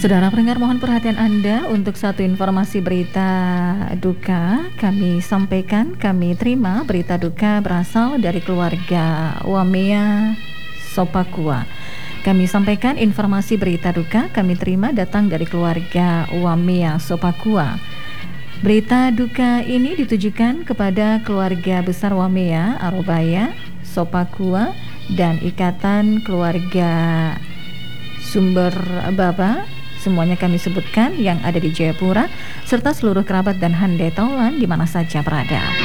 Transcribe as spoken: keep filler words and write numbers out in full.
Saudara pendengar, mohon perhatian Anda untuk satu informasi berita duka kami sampaikan. Kami terima berita duka berasal dari keluarga Wamea Sopakua. Kami sampaikan informasi berita duka kami terima datang dari keluarga Wamea Sopakua. Berita duka ini ditujukan kepada keluarga besar Wamea Arobaya Sopakua dan Ikatan Keluarga Sumber Baba, semuanya kami sebutkan, yang ada di Jayapura, serta seluruh kerabat dan handai taulan di mana saja berada.